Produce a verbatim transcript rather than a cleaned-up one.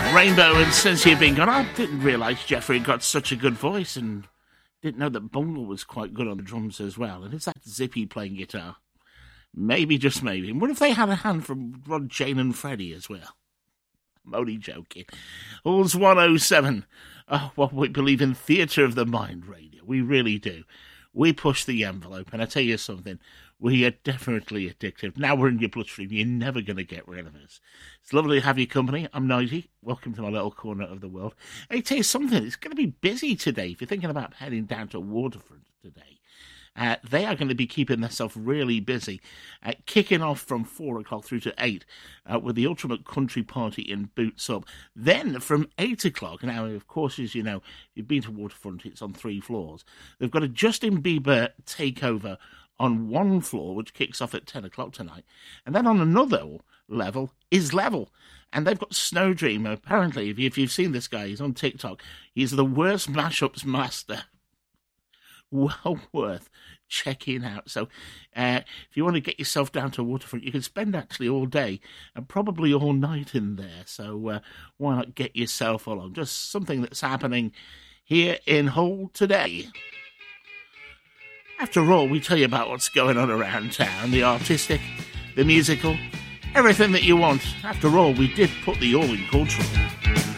Rainbow, and Since You've Been Gone. I didn't realise Jeffrey had got such a good voice, and didn't know that Bungle was quite good on the drums as well. And is that Zippy playing guitar? Maybe, just maybe. And what if they had a hand from Rod, Jane and Freddie as well? I'm only joking. All's one oh seven. Oh, what we believe in Theatre of the Mind Radio. We really do. We push the envelope, and I tell you something, we are definitely addictive. Now we're in your bloodstream, you're never going to get rid of us. It's lovely to have your company. I'm Nighty. Welcome to my little corner of the world. I tell you something, it's going to be busy today. If you're thinking about heading down to Waterfront today, uh, they are going to be keeping themselves really busy, uh, kicking off from four o'clock through to eight uh, with the Ultimate Country Party in Boots Up. Then from eight o'clock, now of course, as you know, you've been to Waterfront, it's on three floors. They've got a Justin Bieber takeover on one floor, which kicks off at ten o'clock tonight. And then on another level is Level. And they've got Snow Dream. Apparently, if, you, if you've seen this guy, he's on TikTok. He's the worst mashups master. Well worth checking out. So uh, if you want to get yourself down to Waterfront, you can spend actually all day and probably all night in there. So uh, why not get yourself along? Just something that's happening here in Hull today. After all, we tell you about what's going on around town, the artistic, the musical, everything that you want. After all, we did put the all in cultural.